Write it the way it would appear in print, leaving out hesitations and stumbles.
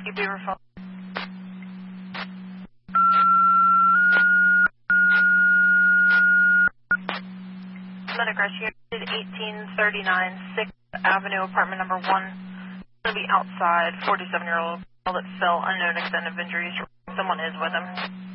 Whiskey Beaver phone. Aggressive 1839 6th Avenue, apartment number 1. Going to be outside, 47-year-old that fell, unknown extent of injuries. Someone is with him.